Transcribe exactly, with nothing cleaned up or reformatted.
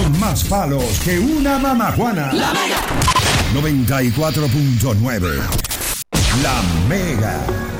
Con más palos que una mamajuana. La Mega. noventa y cuatro punto nueve. La Mega.